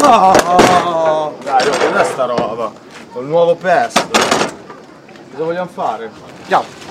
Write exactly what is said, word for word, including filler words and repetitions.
No! Dai, oh, cos'è sta roba? Col nuovo pesto. Cosa vogliamo fare? Andiamo.